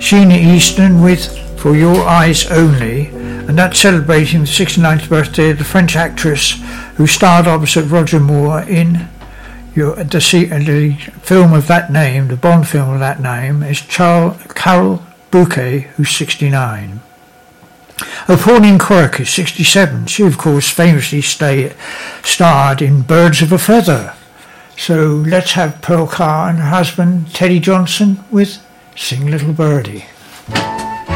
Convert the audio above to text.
Sheena Easton with For Your Eyes Only, and that's celebrating the 69th birthday of the French actress who starred opposite Roger Moore in the film of that name, the Bond film of that name, is Carol Bouquet, who's 69. Pauline Quirk is 67. She, of course, famously starred in Birds of a Feather. So let's have Pearl Carr and her husband, Teddy Johnson, with Sing Little Birdie.